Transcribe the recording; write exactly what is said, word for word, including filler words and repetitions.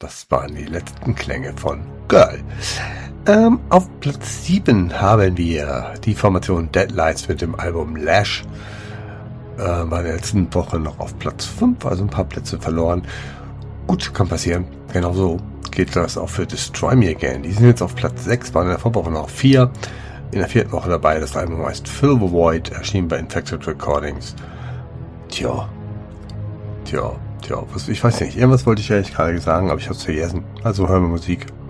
das waren die letzten Klänge von Girl. Ähm, auf Platz sieben haben wir die Formation Deadlights mit dem Album Lash. Äh, war in der letzten Woche noch auf Platz fünf, also ein paar Plätze verloren. Gut, kann passieren. Genau so geht das auch für Destroy Me Again. Die sind jetzt auf Platz sechs, waren in der Vorwoche noch vier. In der vierten Woche dabei. Das Album heißt Fill the Void, erschienen bei Infected Recordings. Tja. Tja. Tja, was, ich weiß nicht. Irgendwas wollte ich ja eigentlich gerade sagen, aber ich habe es vergessen. Also hören wir Musik.